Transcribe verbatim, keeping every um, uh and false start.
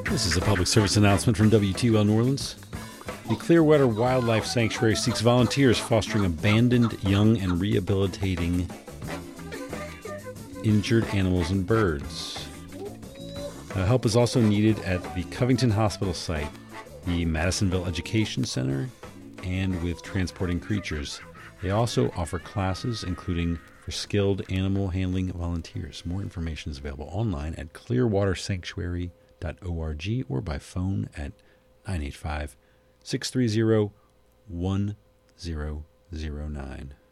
This is a public service announcement from W T U L New Orleans. The Clearwater Wildlife Sanctuary seeks volunteers fostering abandoned, young, and rehabilitating injured animals and birds. Uh, help is also needed at the Covington Hospital site, the Madisonville Education Center, and with transporting creatures. They also offer classes, including for skilled animal handling volunteers. More information is available online at clearwater sanctuary dot org or by phone at nine eight five, six three zero, one zero zero nine.